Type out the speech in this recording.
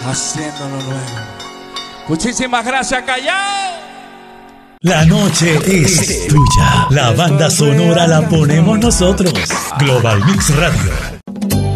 haciéndolo nuevo. Muchísimas gracias, Callao. La noche es tuya. La banda sonora la ponemos nosotros. Global Mix Radio.